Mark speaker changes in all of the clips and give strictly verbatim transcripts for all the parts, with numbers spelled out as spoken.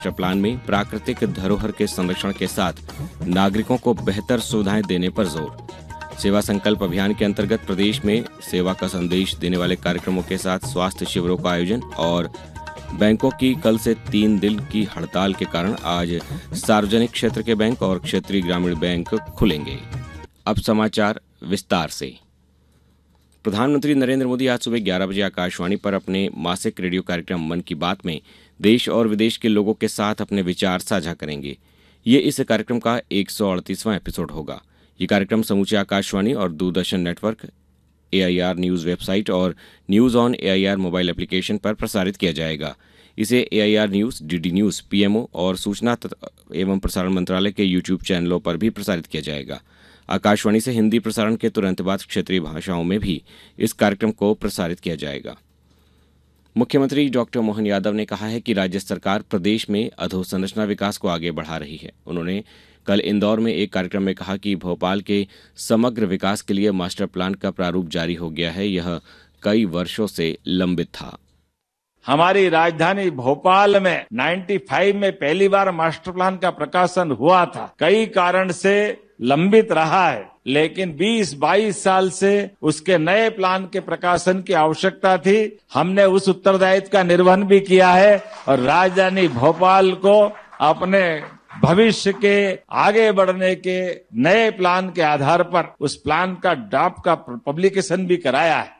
Speaker 1: Master plan में प्राकृतिक धरोहर के संरक्षण के साथ नागरिकों को बेहतर सुविधाएं देने पर जोर। सेवा संकल्प अभियान के अंतर्गत प्रदेश में सेवा का संदेश देने वाले कार्यक्रमों के साथ स्वास्थ्य शिविरों का आयोजन और बैंकों की कल से तीन दिन की हड़ताल के कारण आज सार्वजनिक क्षेत्र के बैंक और क्षेत्रीय ग्रामीण बैंक खुलेंगे। अब समाचार विस्तार से। प्रधानमंत्री नरेंद्र मोदी आज सुबह ग्यारह बजे आकाशवाणी पर अपने मासिक रेडियो कार्यक्रम मन की बात में देश और विदेश के लोगों के साथ अपने विचार साझा करेंगे। ये इस कार्यक्रम का एक सौ अड़तीसवां एपिसोड होगा। ये कार्यक्रम समूचे आकाशवाणी और Doordarshan network, AIR news website और news on AIR mobile application पर प्रसारित किया जाएगा। इसे AIR news, DD news, PMO और सूचना एवं प्रसारण मंत्रालय के यूट्यूब चैनलों पर भी प्रसारित किया जाएगा। आकाशवाणी से हिंदी प्रसारण के तुरंत बाद क्षेत्रीय भाषाओं में भी इस कार्यक्रम को प्रसारित किया जाएगा। मुख्यमंत्री डॉक्टर मोहन यादव ने कहा है कि राज्य सरकार प्रदेश में अधोसंरचना विकास को आगे बढ़ा रही है। उन्होंने कल इंदौर में एक कार्यक्रम में कहा कि भोपाल के समग्र विकास के लिए मास्टर प्लान का प्रारूप जारी हो गया है। यह कई वर्षों से लंबित था।
Speaker 2: हमारी राजधानी भोपाल में पचानवे में पहली बार मास्टर प्लान का प्रकाशन हुआ था। कई कारण से लंबित रहा है, लेकिन बीस बाईस साल से उसके नए प्लान के प्रकाशन की आवश्यकता थी। हमने उस उत्तरदायित्व का निर्वहन भी किया है और राजधानी भोपाल को अपने भविष्य के आगे बढ़ने के नए प्लान के आधार पर उस प्लान का ड्राफ्ट का पब्लिकेशन भी कराया है।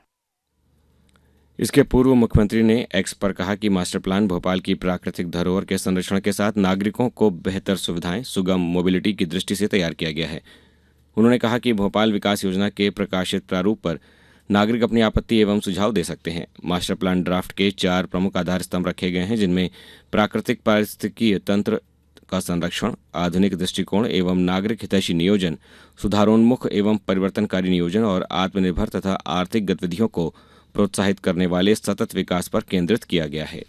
Speaker 1: इसके पूर्व मुख्यमंत्री ने एक्स पर कहा कि मास्टर प्लान भोपाल की प्राकृतिक धरोहर के संरक्षण के साथ नागरिकों को बेहतर सुविधाएं, सुगम मोबिलिटी की दृष्टि से तैयार किया गया है। उन्होंने कहा कि भोपाल विकास योजना के प्रकाशित प्रारूप पर नागरिक अपनी आपत्ति एवं सुझाव दे सकते हैं। मास्टर प्लान ड्राफ्ट के चार प्रमुख आधार स्तंभ रखे गए हैं, जिनमें प्राकृतिक पारिस्थितिकीय तंत्र का संरक्षण, आधुनिक दृष्टिकोण एवं नागरिक हितैषी नियोजन, सुधारोन्मुख एवं परिवर्तनकारी नियोजन और आत्मनिर्भर तथा आर्थिक गतिविधियों को प्रोत्साहित करने वाले सतत विकास पर केंद्रित किया गया है।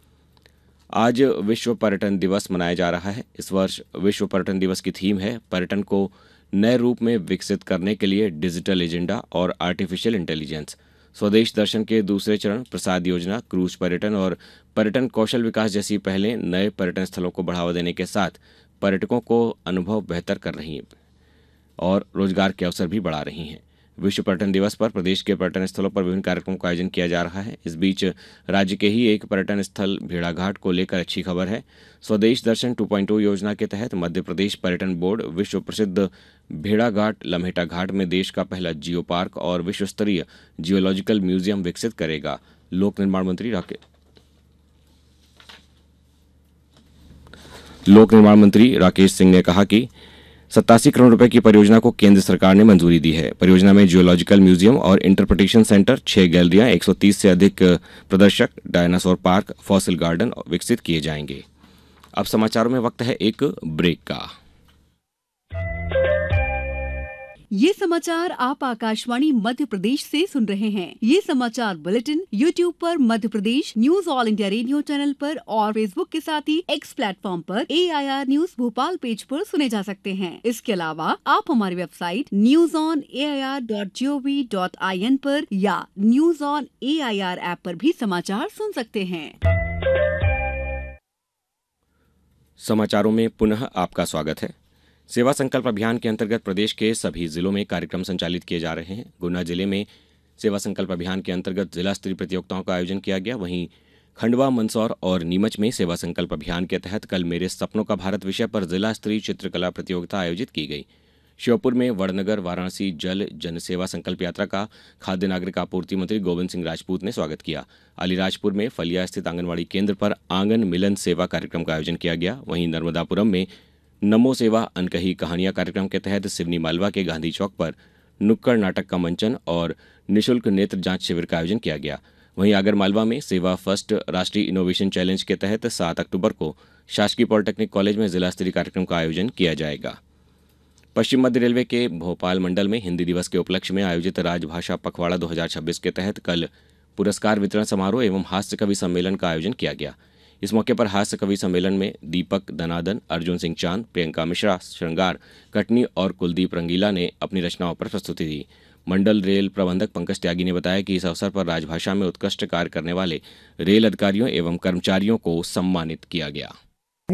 Speaker 1: आज विश्व पर्यटन दिवस मनाया जा रहा है। इस वर्ष विश्व पर्यटन दिवस की थीम है पर्यटन को नए रूप में विकसित करने के लिए डिजिटल एजेंडा और आर्टिफिशियल इंटेलिजेंस। स्वदेश दर्शन के दूसरे चरण, प्रसाद योजना, क्रूज पर्यटन और पर्यटन कौशल विकास जैसी पहलें नए पर्यटन स्थलों को बढ़ावा देने के साथ पर्यटकों को अनुभव बेहतर कर रही हैं और रोजगार के अवसर भी बढ़ा रही हैं। विश्व पर्यटन दिवस पर प्रदेश के पर्यटन स्थलों पर विभिन्न कार्यक्रमों का आयोजन किया जा रहा है। इस बीच राज्य के ही एक पर्यटन स्थल भेड़ाघाट को लेकर अच्छी खबर है। स्वदेश दर्शन टू पॉइंट ओ योजना के तहत मध्य प्रदेश पर्यटन बोर्ड विश्व प्रसिद्ध भेड़ाघाट लम्हेटा घाट में देश का पहला जियो पार्क और विश्व स्तरीय जियोलॉजिकल म्यूजियम विकसित करेगा। लोक निर्माण मंत्री राकेश लोक निर्माण मंत्री राकेश सिंह ने कहा कि सत्तासी करोड़ रुपए की परियोजना को केंद्र सरकार ने मंजूरी दी है। परियोजना में जियोलॉजिकल म्यूजियम और इंटरप्रिटेशन सेंटर, छह गैलरियां, एक सौ तीस से अधिक प्रदर्शक, डायनासोर पार्क, फॉसिल गार्डन विकसित किए जाएंगे। अब समाचारों में वक्त है एक ब्रेक का।
Speaker 3: ये समाचार आप आकाशवाणी मध्य प्रदेश से सुन रहे हैं। ये समाचार बुलेटिन यूट्यूब पर Madhya Pradesh news all India radio channel पर और फेसबुक के साथ ही एक्स प्लेटफॉर्म पर एआईआर न्यूज भोपाल पेज पर सुने जा सकते हैं। इसके अलावा आप हमारी website news on AIR dot gov dot I N पर या न्यूज ऑन एआईआर ऐप पर भी समाचार सुन सकते हैं।
Speaker 1: समाचारों में पुनः आपका स्वागत है। सेवा संकल्प अभियान के अंतर्गत प्रदेश के सभी जिलों में कार्यक्रम संचालित किए जा रहे हैं। गुना जिले में सेवा संकल्प अभियान के अंतर्गत जिला स्तरीय प्रतियोगिताओं का आयोजन किया गया। वहीं खंडवा, मंदसौर और नीमच में सेवा संकल्प अभियान के तहत कल मेरे सपनों का भारत विषय पर जिला स्तरीय चित्रकला प्रतियोगिता आयोजित की गई। श्योपुर में वड़नगर वाराणसी जल जनसेवा संकल्प यात्रा का खाद्य नागरिक आपूर्ति मंत्री गोविंद सिंह राजपूत ने स्वागत किया। अलीराजपुर में फलिया स्थित आंगनबाड़ी केंद्र पर आंगन मिलन सेवा कार्यक्रम का आयोजन किया गया। वहीं नर्मदापुरम में नमो सेवा अनकही कहानियां कार्यक्रम के तहत सिवनी मालवा के गांधी चौक पर नुक्कड़ नाटक का मंचन और निःशुल्क नेत्र जांच शिविर का आयोजन किया गया। वहीं आगर मालवा में सेवा फर्स्ट राष्ट्रीय इनोवेशन चैलेंज के तहत सात अक्टूबर को शासकीय पॉलिटेक्निक कॉलेज में जिला स्तरीय कार्यक्रम का आयोजन किया जाएगा। पश्चिम मध्य रेलवे के भोपाल मंडल में हिंदी दिवस के उपलक्ष्य में आयोजित राजभाषा पखवाड़ा दो हज़ार छब्बीस के तहत कल पुरस्कार वितरण समारोह एवं हास्य कवि सम्मेलन का आयोजन किया गया। इस मौके पर हास्य कवि सम्मेलन में दीपक दनादन, अर्जुन सिंह चांद, प्रियंका मिश्रा, श्रृंगार कटनी और कुलदीप रंगीला ने अपनी रचनाओं पर प्रस्तुति दी। मंडल रेल प्रबंधक पंकज त्यागी ने बताया कि इस अवसर पर राजभाषा में उत्कृष्ट कार्य करने वाले रेल अधिकारियों एवं कर्मचारियों को सम्मानित किया गया।